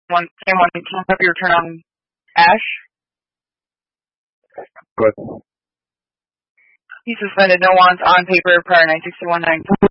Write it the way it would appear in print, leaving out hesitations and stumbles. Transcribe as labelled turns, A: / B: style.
A: Same one. Can you have your return on Ash?
B: Good.
A: He suspended no wants on paper prior 961-9.